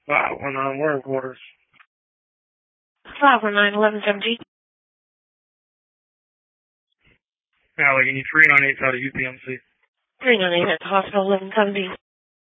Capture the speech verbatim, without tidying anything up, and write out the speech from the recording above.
five one nine, we're in quarters. five one nine, eleven seventeen. Allie, can you three nine eight out of U P M C? three nine eight at the hospital, eleven seventeen.